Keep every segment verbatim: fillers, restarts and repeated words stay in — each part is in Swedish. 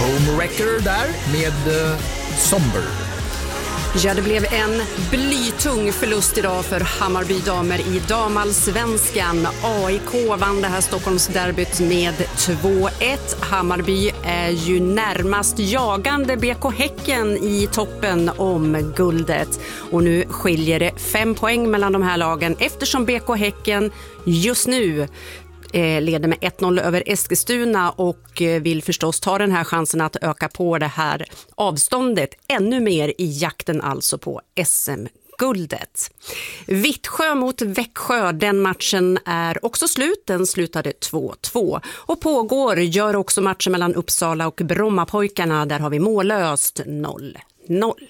Homewrecker där med uh, Somber. Ja, det blev en blytung förlust idag för Hammarby damer i damallsvenskan. A I K vann det här Stockholmsderbyt med två ett. Hammarby är ju närmast jagande B K Häcken i toppen om guldet. Och nu skiljer det fem poäng mellan de här lagen eftersom B K Häcken just nu leder med ett noll över Eskilstuna och vill förstås ta den här chansen att öka på det här avståndet ännu mer i jakten alltså på S M-guldet. Vittsjö mot Växjö, den matchen är också slut. Den slutade två två. Och pågår gör också matchen mellan Uppsala och Brommapojkarna. Där har vi mållöst noll noll.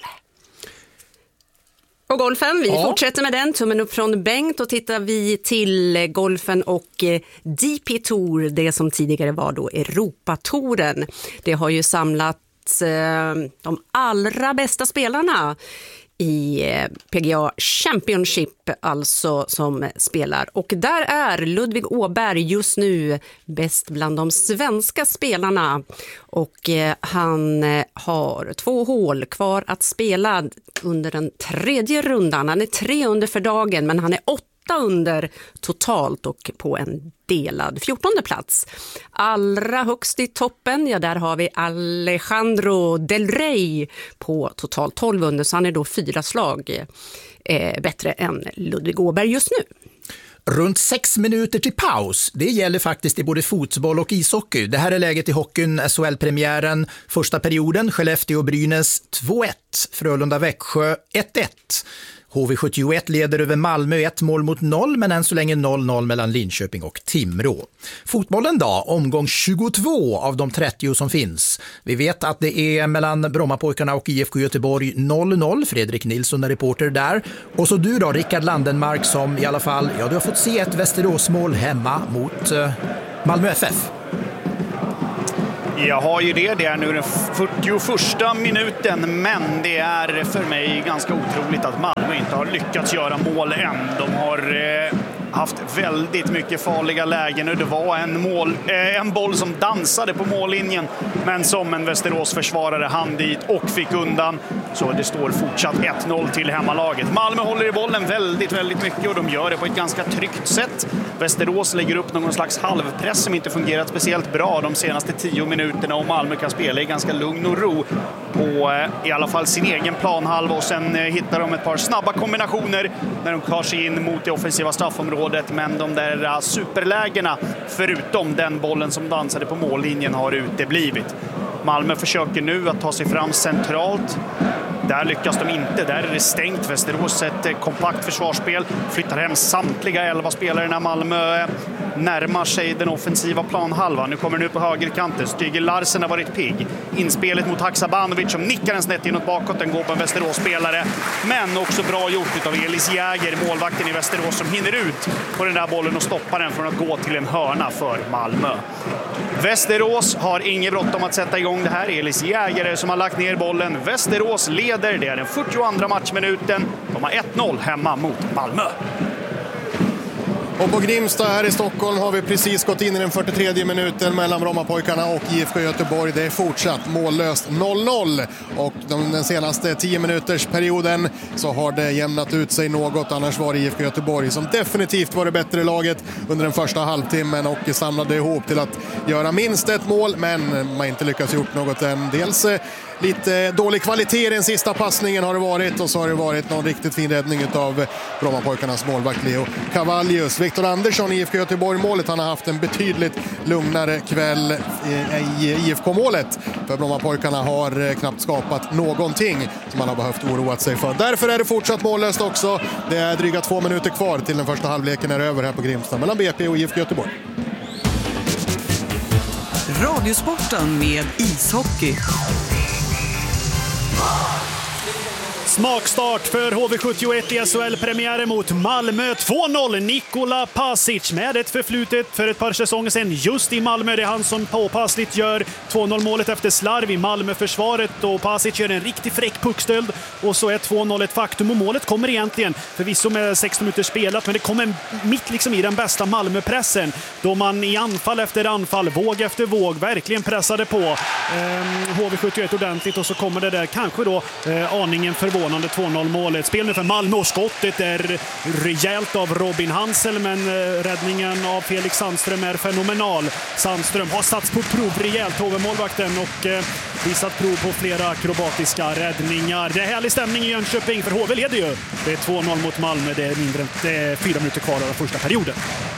Och golfen, vi ja. fortsätter med den. Tummen upp från Bengt och tittar vi till golfen och D P Tour, det som tidigare var då Europatouren. Det har ju samlat eh, de allra bästa spelarna i P G A Championship alltså som spelar. Och där är Ludvig Åberg just nu bäst bland de svenska spelarna. Och eh, han eh, har två hål kvar att spela under den tredje rundan. Han är tre under för dagen men han är åtta under totalt och på en delad fjortonde plats. Allra högst i toppen, ja där har vi Alejandro Del Rey på totalt tolv under, så han är då fyra slag eh, bättre än Ludvig Åberg just nu. Runt sex minuter till paus. Det gäller faktiskt i både fotboll och ishockey. Det här är läget i hockeyn, S H L-premiären. Första perioden, Skellefteå och Brynäs två ett. Frölunda-Växjö ett ett. H V sjuttioett leder över Malmö ett mål mot noll, men än så länge noll noll mellan Linköping och Timrå. Fotbollen då, omgång tjugotvå av de trettio som finns. Vi vet att det är mellan Brommapojkarna och I F K Göteborg noll noll. Fredrik Nilsson är reporter där. Och så du då, Rickard Landenmark, som i alla fall, ja du har fått se ett Västeråsmål hemma mot uh, Malmö F F. Jag har ju det, det är nu den fyrtioförsta minuten, men det är för mig ganska otroligt att Malmö inte har lyckats göra mål än. De har eh, haft väldigt mycket farliga lägen och det var en, mål, eh, en boll som dansade på mållinjen, men som en Västerås-försvarare hann dit och fick undan. Så det står fortsatt ett noll till hemmalaget. Malmö håller i bollen väldigt, väldigt mycket och de gör det på ett ganska tryggt sätt. Västerås lägger upp någon slags halvpress som inte fungerat speciellt bra de senaste tio minuterna och Malmö kan spela i ganska lugn och ro på eh, i alla fall sin egen planhalva och sen eh, hittar de ett par snabba kombinationer när de tar sig in mot det offensiva straffområdet, men de där uh, superlägena förutom den bollen som dansade på mållinjen har uteblivit. Malmö försöker nu att ta sig fram centralt. Där lyckas de inte. Där är det stängt. Västerås ett kompakt försvarsspel. Flyttar hem samtliga elva spelare när Malmö närmar sig den offensiva planhalvan. Nu kommer nu på högerkanten. Stig Larsen har varit pigg. Inspelet mot Haksabanovic som nickar en snett inåt bakåt. Den går på en Västerås-spelare. Men också bra gjort av Elis Jäger, målvakten i Västerås, som hinner ut på den där bollen och stoppar den från att gå till en hörna för Malmö. Västerås har ingen bråttom att sätta igång det här. Elis Jägare som har lagt ner bollen. Västerås leder. Det är den fyrtioandra matchminuten. De har ett noll hemma mot Malmö. Och på Grimsta här i Stockholm har vi precis gått in i den fyrtiotredje minuten mellan Brommapojkarna och I F K Göteborg. Det är fortsatt mållöst noll noll. Och den senaste tio minuters perioden så har det jämnat ut sig något. Annars var det I F K Göteborg som definitivt var det bättre laget under den första halvtimmen och samlade ihop till att göra minst ett mål. Men man inte lyckats gjort något än. Dels lite dålig kvalitet i den sista passningen har det varit, och så har det varit någon riktigt fin räddning av Brommapojkarnas målvakt Leo Cavallius. Viktor Andersson i I F K Göteborg-målet, han har haft en betydligt lugnare kväll i I F K-målet. För Brommapojkarna har knappt skapat någonting som man har behövt oroa sig för. Därför är det fortsatt mållöst också. Det är dryga två minuter kvar till den första halvleken är över här på Grimsta mellan B P och I F K Göteborg. Radiosporten med ishockey. Smakstart för H V sjuttioett i S H L-premiären mot Malmö. två noll, Nikola Pasic med ett förflutet för ett par säsonger sedan just i Malmö. Det är han som påpassligt gör två noll-målet efter slarv i Malmö-försvaret, och Pasic gör en riktigt fräck puckstöld, och så är två noll ett faktum, och målet kommer egentligen förvisso med sex minuter spelat, men det kommer mitt liksom i den bästa Malmö-pressen, då man i anfall efter anfall, våg efter våg verkligen pressade på eh, H V sjuttioett ordentligt, och så kommer det där kanske då eh, aningen förvånande två noll-målet. Spel nu för Malmö, och skottet är rejält av Robin Hansel, men eh, räddningen av Felix Sandström är fenomenal. Sandström har satts på prov rejält, H V-målvakten, och eh, visat prov på flera akrobatiska räddningar. Det är härlig stämning i Jönköping, för H V leder ju. Det är två noll mot Malmö, det är mindre än det är fyra minuter kvar av den första perioden.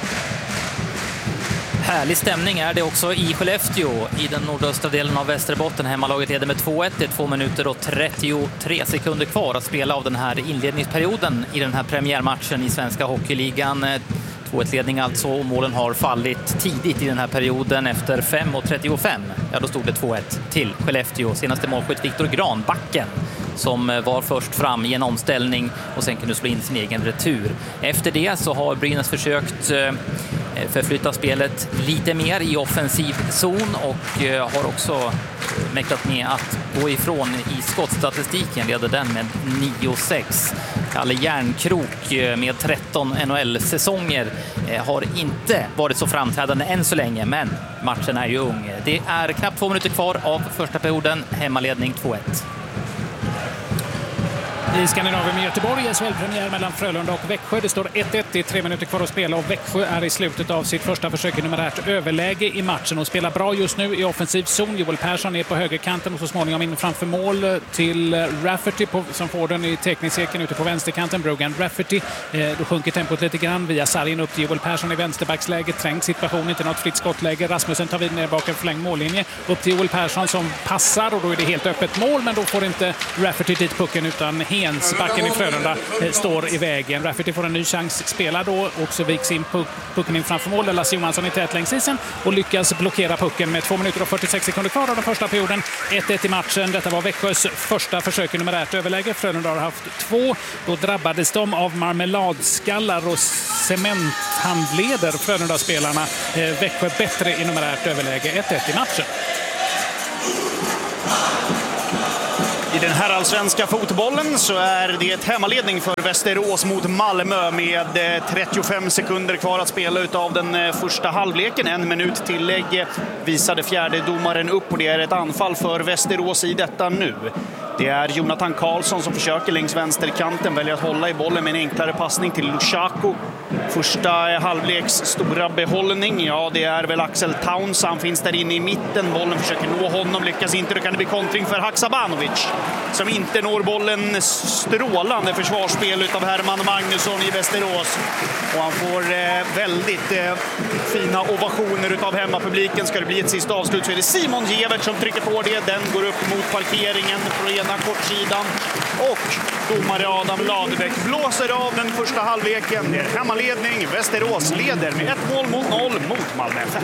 Härlig stämning är det också i Skellefteå i den nordöstra delen av Västerbotten. Hemmalaget leder med två ett. Det är två minuter och trettiotre sekunder kvar att spela av den här inledningsperioden i den här premiärmatchen i Svenska Hockeyligan. två ett-ledning alltså, och målen har fallit tidigt i den här perioden. Efter fem och trettiofem, ja då stod det två ett till Skellefteå. Senaste målskytt Viktor Granbacken som var först fram i en omställning och sen kunde slå in sin egen retur. Efter det så har Brynäs försökt förflytta spelet lite mer i offensiv zon, och har också mäktat med att gå ifrån i skottstatistiken, leder den med nio sex. Kalle Järnkrok med tretton N H L-säsonger har inte varit så framträdande än så länge, men matchen är ju ung. Det är knappt två minuter kvar av första perioden, hemmaledning två ett. I Skandinavien med Göteborg är S H L-premiär mellan Frölunda och Växjö. Det står ett ett, det är tre minuter kvar att spela, och Växjö är i slutet av sitt första försök i numerärt överläge i matchen och spelar bra just nu i offensiv zon. Joel Persson är på högerkanten och så småningom in framför mål till Rafferty på, som får den i teckningscirkeln ute på vänsterkanten. Brogan Rafferty, eh, då sjunker tempot lite grann via sargen upp till Joel Persson i vänsterbacksläget. Trängd situation, inte något fritt skottläge. Rasmussen tar vid ner bakom förlängd mållinje. Upp till Joel Persson som passar, och då är det helt öppet mål, men då får inte Rafferty dit pucken, utan Hensbacken i Frölunda eh, står i vägen. Rafferty får en ny chans spela då, och så viks in puck, pucken in framför mål. Lasse Johansson i tät längs isen och lyckas blockera pucken med två minuter och fyrtiosex sekunder kvar av den första perioden. ett ett i matchen. Detta var Växjös första försök i numerärt överläge. Frölunda har haft två. Då drabbades de av marmeladskallar och cementhandleder, Frölunda-spelarna. Eh, Växjö bättre i numerärt överläge. ett ett i matchen. I den här allsvenska fotbollen så är det ett hemmaledning för Västerås mot Malmö med trettiofem sekunder kvar att spela utav den första halvleken. En minut tillägg visade fjärde domaren upp, och det är ett anfall för Västerås i detta nu. Det är Jonathan Karlsson som försöker längs vänsterkanten, väljer att hålla i bollen med en enklare passning till Lushaku. Första halvleks stora behållning, ja det är väl Axel Towns, han finns där inne i mitten, bollen försöker nå honom, lyckas inte, då kan det bli kontring för Haksabanovic som inte når bollen. Strålande försvarsspel utav Herman Magnusson i Västerås, och han får eh, väldigt eh, fina ovationer utav hemmapubliken. Ska det bli ett sista avslut så är det Simon Gevert som trycker på det, den går upp mot parkeringen på ena kortsidan, och domare Adam Ladebäck blåser av den första halvleken. Det är hemmaledning, Västerås leder med ett mål mot noll mot Malmö F F.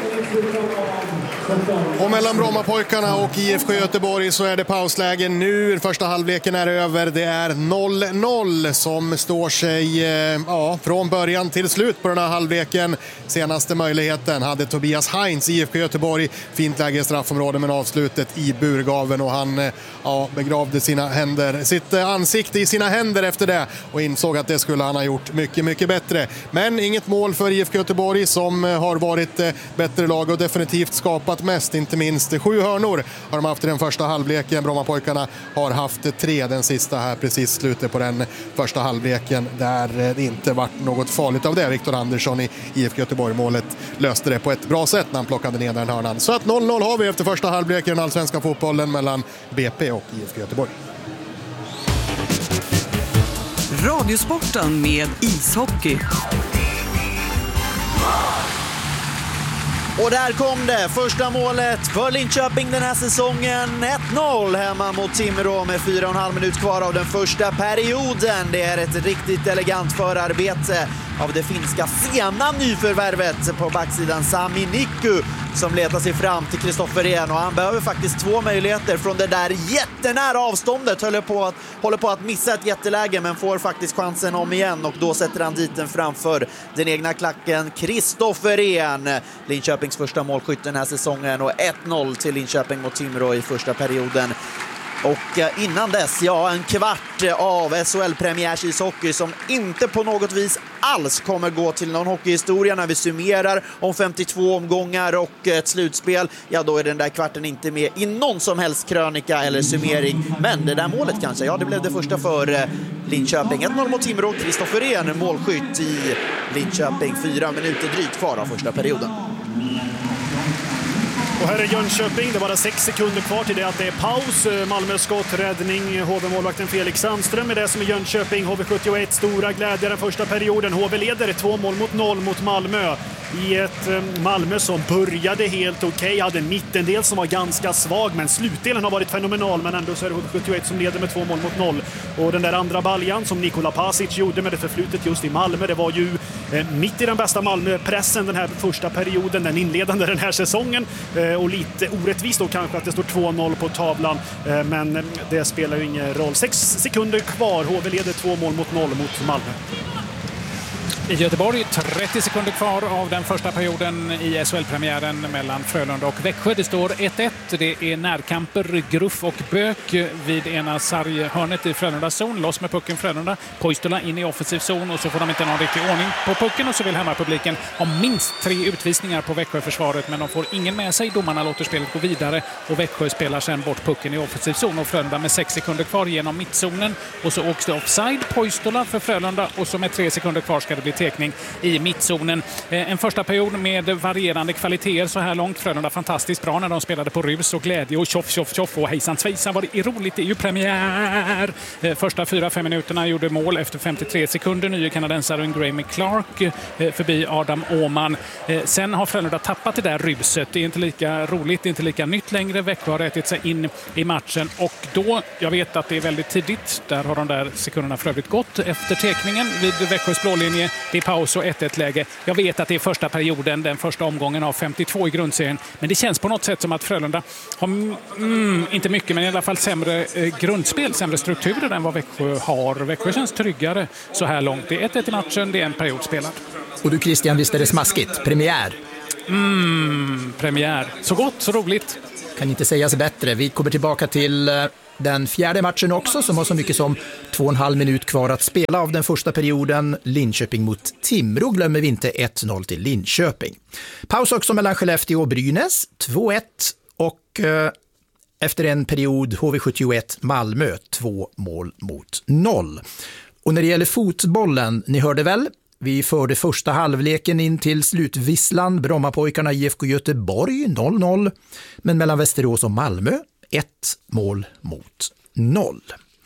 Och mellan Brommapojkarna och I F K Göteborg så är det pausläge nu. Första halvleken är över. Det är noll noll som står sig ja, från början till slut på den här halvleken. Senaste möjligheten hade Tobias Heinz i I F K Göteborg. Fint läge i straffområde, men avslutet i burgaven, och han ja, begravde sina händer, sitt ansikte i sina händer efter det och insåg att det skulle han ha gjort mycket, mycket bättre. Men inget mål för I F K Göteborg som har varit bättre lag och definitivt skapat mest, inte minst sju hörnor har de haft i den första halvleken. Brommapojkarna har haft tre, den sista här precis slutet på den första halvleken där det inte varit något farligt av det. Viktor Andersson i I F K Göteborg-målet löste det på ett bra sätt när han plockade ner den hörnan. Så att noll noll har vi efter första halvleken i den allsvenska fotbollen mellan B P och I F K Göteborg. Radiosporten med ishockey. Och där kom det, första målet för Linköping den här säsongen. ett noll hemma mot Timrå med fyra och en halv minut kvar av den första perioden. Det är ett riktigt elegant förarbete av det finska sena nyförvärvet på backsidan Sami Nikku som letar sig fram till Kristofferén, och han behöver faktiskt två möjligheter från det där jättenära avståndet. Håller på att, håller på att missa ett jätteläge men får faktiskt chansen om igen, och då sätter han dit den framför den egna klacken Kristofferén. Linköpings första målskytt den här säsongen, och ett noll till Linköping mot Timrå i första perioden. Och innan dess, ja, en kvart av S H L-premiärs ishockey som inte på något vis alls kommer gå till någon hockeyhistoria. När vi summerar om femtiotvå omgångar och ett slutspel, ja då är den där kvarten inte med i någon som helst krönika eller summering. Men det där målet kanske, ja det blev det första för Linköping. ett noll mot Timrå, Kristofferén målskytt i Linköping. Fyra minuter drygt kvar av första perioden. Och här är Jönköping, det var bara sex sekunder kvar till det att det är paus. Malmö skott, räddning, H V-målvakten Felix Sandström är det som är Jönköping. H V sjuttioett, stora glädje den första perioden. H V leder två mål mot noll mot Malmö. I ett Malmö som började helt okej, okay, hade en mittendel som var ganska svag, men slutdelen har varit fenomenal. Men ändå så är det H V sjuttioett som leder med två mål mot noll. Och den där andra baljan som Nikola Pasic gjorde med det förflutet just i Malmö, det var ju eh, mitt i den bästa Malmö-pressen den här första perioden, den inledande den här säsongen. Eh, och lite orättvist då kanske att det står två noll på tavlan, eh, men det spelar ju ingen roll. Sex sekunder kvar, H V leder två mål mot noll mot Malmö. I Göteborg, trettio sekunder kvar av den första perioden i S H L-premiären mellan Frölunda och Växjö. Det står ett ett. Det är närkamper, Gruff och Bök vid ena sarghörnet i Frölundas zon. Loss med pucken Frölunda. Poistola in i offensiv zon, och så får de inte någon riktig ordning på pucken, och så vill hemmapubliken ha minst tre utvisningar på Växjö-försvaret, men de får ingen med sig. Domarna låter spelet gå vidare, och Växjö spelar sen bort pucken i offensiv zon, och Frölunda med sex sekunder kvar genom mittzonen, och så åks det offside. Poistola för Frölunda, och så med tre sekunder kvar ska det bli tekning i mittzonen. En första period med varierande kvaliteter så här långt. Frölunda fantastiskt bra när de spelade på rus och glädje och tjoff, tjoff, tjoff och hejsan svejsan. Var det roligt, det är ju premiär. Första fyra fem minuterna gjorde mål efter femtiotre sekunder. Nye kanadensaren Graeme Clark förbi Adam Åman. Sen har Frölunda tappat det där ruset. Det är inte lika roligt, det är inte lika nytt längre. Växjö har rättat sig in i matchen, och då, jag vet att det är väldigt tidigt, där har de där sekunderna för övrigt gått efter tekningen vid Växjös blålinje. Det är paus och ett ett läge. Jag vet att det är första perioden, den första omgången av femtiotvå i grundserien, men det känns på något sätt som att Frölunda har, mm, inte mycket, men i alla fall sämre eh, grundspel, sämre strukturer än vad Växjö har. Växjö känns tryggare så här långt. Det är ett ett i matchen, det är en period spelad. Och du Christian, visst är det smaskigt? Premiär. Mm, premiär. Så gott, så roligt. Kan inte sägas bättre. Vi kommer tillbaka till den fjärde matchen också, som har så mycket som två och en halv minut kvar att spela av den första perioden. Linköping mot Timrå, glömmer vi inte, ett noll till Linköping. Paus också mellan Skellefteå och Brynäs, två ett, och eh, efter en period H V sjuttioett Malmö, två mål mot noll. Och när det gäller fotbollen, ni hörde väl, vi förde första halvleken in till slutvisslan. Brommapojkarna I F K Göteborg noll noll, men mellan Västerås och Malmö ett mål mot noll.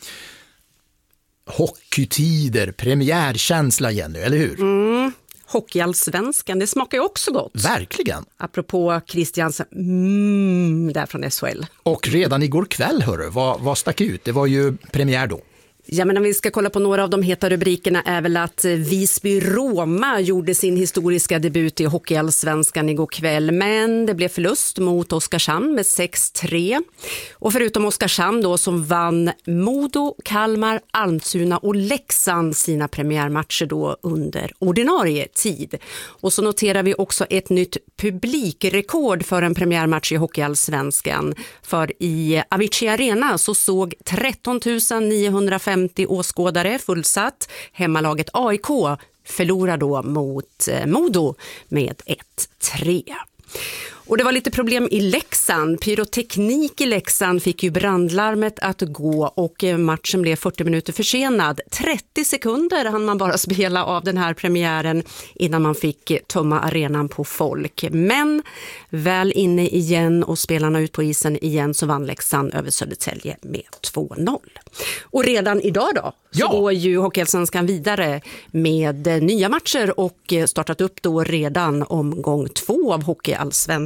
Hockeytider, premiärkänsla igen, eller hur? Mm. Hockeyallsvenskan, det smakar ju också gott. Verkligen. Apropå Christians mm, där från S H L. Och redan igår kväll, hörru, vad, vad stack ut? Det var ju premiär då. Ja, men om vi ska kolla på några av de heta rubrikerna är väl att Visby-Roma gjorde sin historiska debut i Hockeyallsvenskan igår kväll, men det blev förlust mot Oskarshamn med sex tre. Och förutom Oskarshamn då, som vann Modo, Kalmar, Almtuna och Leksand sina premiärmatcher då under ordinarie tid. Och så noterar vi också ett nytt publikrekord för en premiärmatch i Hockeyallsvenskan. För i Avicii Arena så såg tretton tusen niohundrafemtio åskådare fullsatt. Hemmalaget A I K förlorar då mot Modo med ett tre. Och det var lite problem i Leksand. Pyroteknik i Leksand fick ju brandlarmet att gå, och matchen blev fyrtio minuter försenad. trettio sekunder hann man bara spela av den här premiären innan man fick tömma arenan på folk. Men väl inne igen och spelarna ut på isen igen, så vann Leksand över Södertälje med två noll. Och redan idag då så ja. går ju Hockeyallsvenskan vidare med nya matcher och startat upp då redan omgång två av Hockeyallsvenskan.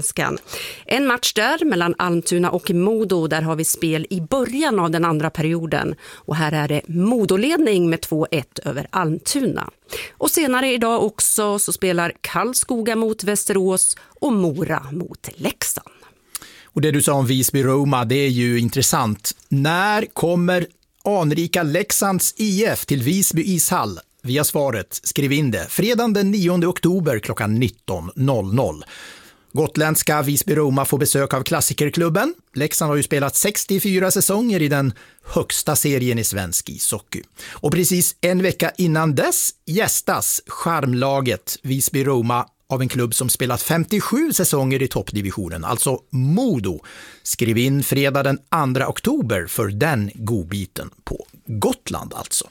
allsvenskan. En match där mellan Almtuna och Modo, där har vi spel i början av den andra perioden. Och här är det Modoledning med två ett över Almtuna. Och senare idag också så spelar Karlskoga mot Västerås och Mora mot Leksand. Och det du sa om Visby-Roma, det är ju intressant. När kommer anrika Leksands I F till Visby ishall? Via svaret, skriv in det. Fredagen den nionde oktober klockan nitton noll noll. Gotländska Visby-Roma får besök av klassikerklubben. Leksand har ju spelat sextiofyra säsonger i den högsta serien i svensk ishockey. Och precis en vecka innan dess gästas charmlaget Visby-Roma av en klubb som spelat femtiosju säsonger i toppdivisionen, alltså Modo. Skriv in fredag den andra oktober för den godbiten på Gotland alltså.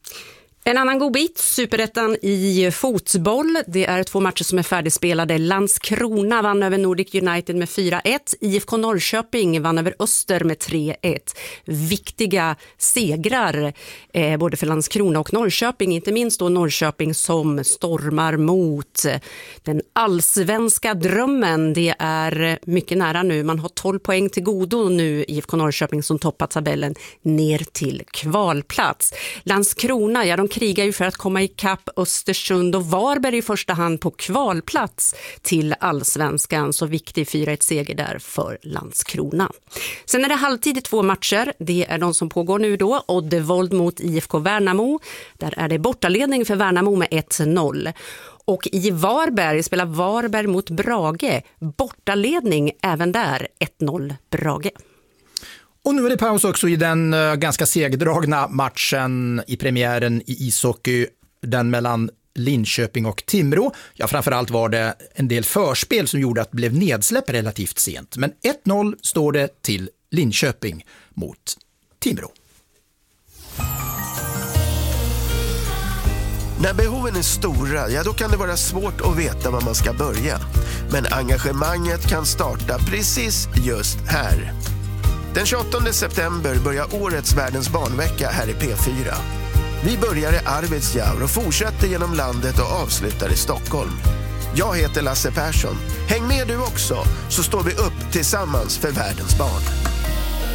En annan godbit, Superettan i fotboll. Det är två matcher som är färdigspelade. Landskrona vann över Nordic United med fyra ett. I F K Norrköping vann över Öster med tre ett. Viktiga segrar eh, både för Landskrona och Norrköping. Inte minst då Norrköping som stormar mot den allsvenska drömmen. Det är mycket nära nu. Man har tolv poäng till godo nu, I F K Norrköping som toppar tabellen ner till kvalplats. Landskrona, ja, de krigar ju för att komma i kapp Östersund och Varberg i första hand på kvalplats till allsvenskan. Så viktig fyra ett-seger där för Landskrona. Sen är det halvtid i två matcher. Det är de som pågår nu då. Oddevold mot I F K Värnamo. Där är det bortaledning för Värnamo med ett noll. Och i Varberg spelar Varberg mot Brage. Bortaledning även där, ett noll Brage. Och nu är det paus också i den uh, ganska segdragna matchen i premiären i ishockey, den mellan Linköping och Timrå. Ja, framförallt var det en del förspel som gjorde att det blev nedsläpp relativt sent. Men ett noll står det till Linköping mot Timrå. När behoven är stora, ja då kan det vara svårt att veta var man ska börja. Men engagemanget kan starta precis just här. Den tjugoåttonde september börjar årets Världens barnvecka här i P fyra. Vi börjar i Arvidsjaur och fortsätter genom landet och avslutar i Stockholm. Jag heter Lasse Persson. Häng med du också, så står vi upp tillsammans för världens barn.